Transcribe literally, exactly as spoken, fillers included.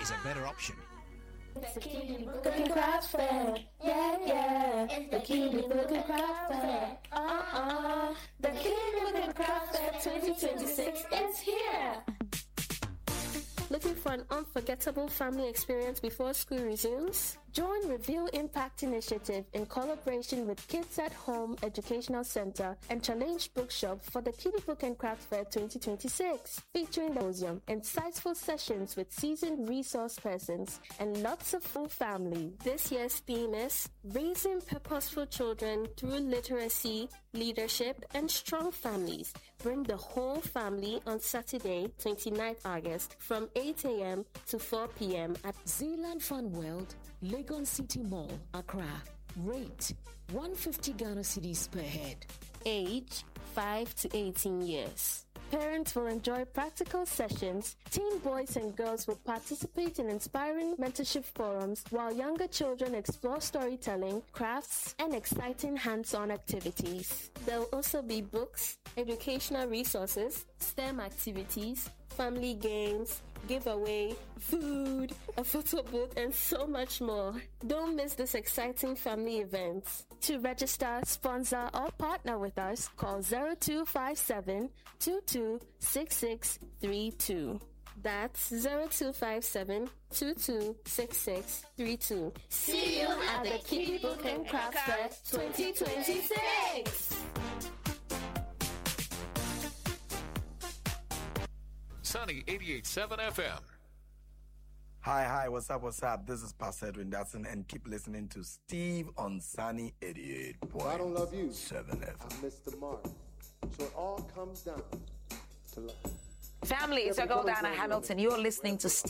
is a better option. It's the Kiddie Book and Craft Fair. Yeah, yeah. It's the Kiddie Book and Craft Fair. Uh-uh. The Kiddie Book and Craft Fair twenty twenty-six is here. Looking for an unforgettable family experience before school resumes? Join Reveal Impact Initiative in collaboration with Kids at Home Educational Center and Challenge Bookshop for the Kiddie Book and Craft Fair twenty twenty-six, featuring the museum, insightful sessions with seasoned resource persons, and lots of full family. This year's theme is Raising Purposeful Children Through Literacy, Leadership, and Strong Families. Bring the whole family on Saturday, twenty-ninth August, from eight a.m. to four p.m. at Zealand Fun World, Legon City Mall, Accra. Rate one hundred fifty Ghana cedis per head. Age five to eighteen years. Parents will enjoy practical sessions. Teen boys and girls will participate in inspiring mentorship forums, while younger children explore storytelling, crafts, and exciting hands-on activities. There will also be books, educational resources, STEM activities, family games, giveaway, food, a photo booth, and so much more. Don't miss this exciting family event. To register, sponsor, or partner with us, call zero two five seven, two two six six three two. That's zero two five seven, two two six six three two. See you at the Kiddie Book and Craft Fair twenty twenty-six! Sunny eighty-eight point seven F M. Hi, hi, what's up, what's up? This is Pastor Edwin Datson, and keep listening to Steve on Sunny eighty-eight point seven F M. I don't love you. I missed the mark. So it all comes down to love. Family, it's your girl Diana Hamilton. You're listening to Steve.